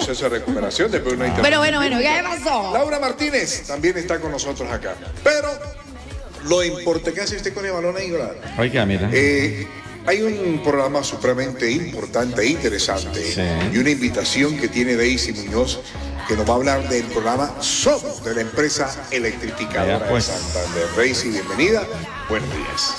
proceso de recuperación después de una intervención. Bueno, ¿qué pasó? Laura Martínez también está con nosotros acá. Pero lo importante que hace usted con el balón ahí, ¿verdad? Oiga, mira. Hay un programa supremamente importante e interesante, sí, y una invitación que tiene Daisy Muñoz, que nos va a hablar del programa Somos, de la empresa electrificadora pues de Santander. Daisy, bienvenida. Buenos días.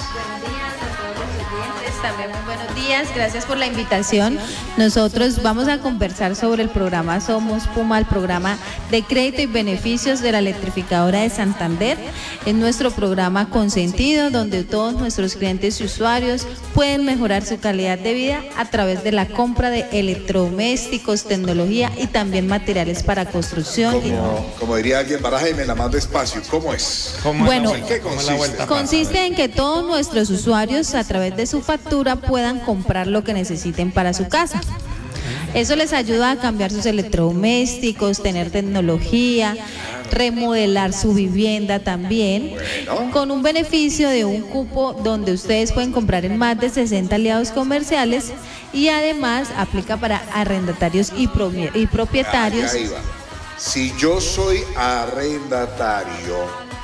También muy buenos días, gracias por la invitación. Nosotros vamos a conversar sobre el programa Somos Puma, el programa de crédito y beneficios de la electrificadora de Santander. Es nuestro programa consentido donde todos nuestros clientes y usuarios pueden mejorar su calidad de vida a través de la compra de electrodomésticos, tecnología y también materiales para construcción. Como diría alguien, barájeme la más despacio. ¿Cómo es? Bueno, ¿Qué consiste? Consiste en que todos nuestros usuarios a través de su factura puedan comprar lo que necesiten para su casa. Eso les ayuda a cambiar sus electrodomésticos, tener tecnología, remodelar su vivienda también, con un beneficio de un cupo donde ustedes pueden comprar en más de 60 aliados comerciales y además aplica para arrendatarios y propietarios. Ahí va. Si yo soy arrendatario,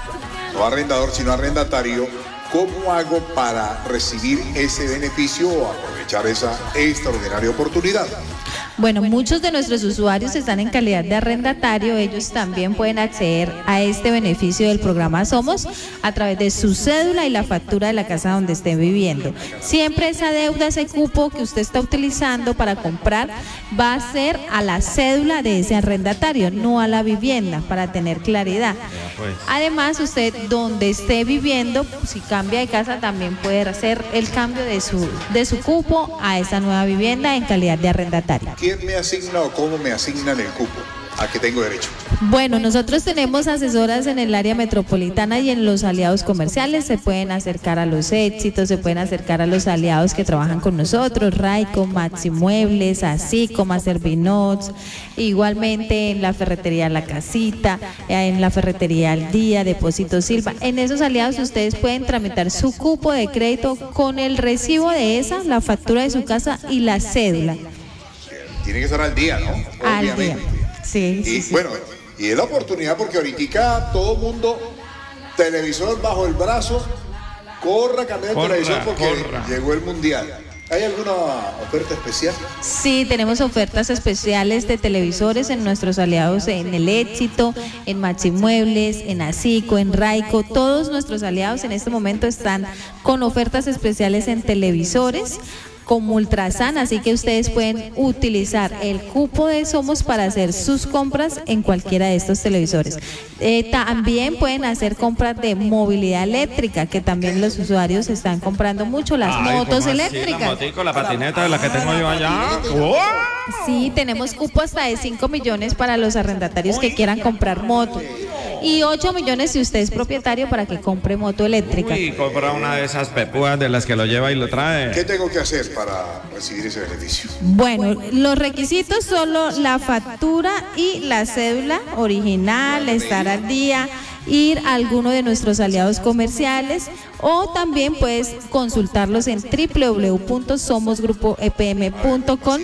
no arrendador, sino arrendatario, ¿cómo hago para recibir ese beneficio o aprovechar esa extraordinaria oportunidad? Bueno, muchos de nuestros usuarios están en calidad de arrendatario, ellos también pueden acceder a este beneficio del programa Somos a través de su cédula y la factura de la casa donde estén viviendo. Siempre esa deuda, ese cupo que usted está utilizando para comprar va a ser a la cédula de ese arrendatario, no a la vivienda, para tener claridad. Además, usted donde esté viviendo, si cambia de casa, también puede hacer el cambio de su cupo a esa nueva vivienda en calidad de arrendatario. ¿Quién me asigna o cómo me asignan el cupo? ¿A qué tengo derecho? Bueno, nosotros tenemos asesoras en el área metropolitana y en los aliados comerciales. Se pueden acercar a Los Éxitos, se pueden acercar a los aliados que trabajan con nosotros, Raico, Maxi Muebles, Asico, Servinots, igualmente en la ferretería La Casita, en la ferretería Al Día, Depósito Silva. En esos aliados ustedes pueden tramitar su cupo de crédito con el recibo de esa, la factura de su casa y la cédula. Tiene que estar al día, ¿no? Al día. Sí, y sí. Bueno, y es la oportunidad porque ahorita todo mundo, televisor bajo el brazo, cambia el televisor porque llegó el mundial. ¿Hay alguna oferta especial? Sí, tenemos ofertas especiales de televisores en nuestros aliados en El Éxito, en Maxi Muebles, en Asico, en Raico. Todos nuestros aliados en este momento están con ofertas especiales en televisores como Ultrasan, así que ustedes pueden utilizar el cupo de Somos para hacer sus compras en cualquiera de estos televisores. También pueden hacer compras de movilidad eléctrica, que también los usuarios están comprando mucho, las motos eléctricas. La motico, la patineta de la que tengo yo allá. Sí, tenemos cupo hasta de 5 millones para los arrendatarios que quieran comprar moto. Y 8 millones si usted es propietario para que compre moto eléctrica. Y compra una de esas pepúas de las que lo lleva y lo trae. ¿Qué tengo que hacer para recibir ese beneficio? Bueno, los requisitos son la factura y la cédula original, estar al día, ir a alguno de nuestros aliados comerciales o también puedes consultarlos en www.somosgrupoepm.com.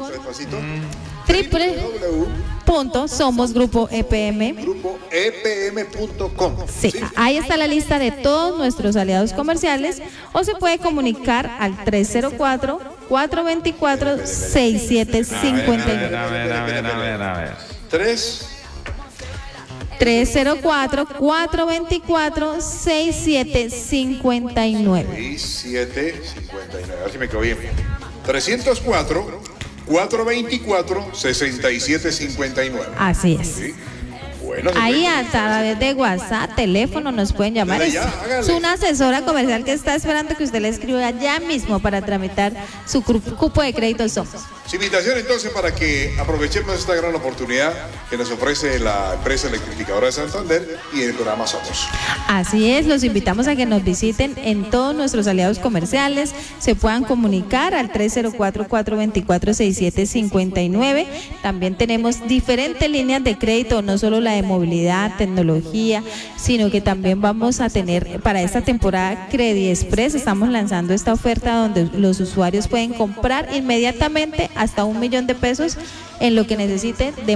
www.somosgrupoepm.com. Sí, ahí está la lista de todos nuestros aliados comerciales o se puede comunicar al 304-424-6759. A ver. 304-424-6759. 6759. A ver si me quedó bien. 304-424-6759. Así es. ¿Sí? Bueno, ahí a través de WhatsApp, teléfono nos pueden llamar. Es una asesora comercial que está esperando que usted le escriba ya mismo para tramitar su cupo de crédito Somos. Su invitación entonces para que aprovechemos esta gran oportunidad que nos ofrece la empresa electrificadora de Santander y el programa Somos. Así es, los invitamos a que nos visiten en todos nuestros aliados comerciales, se puedan comunicar al 304-424-6759. También tenemos diferentes líneas de crédito, no solo la de movilidad, tecnología, sino que también vamos a tener para esta temporada Credit Express. Estamos lanzando esta oferta donde los usuarios pueden comprar inmediatamente hasta $1 millón en lo que necesiten de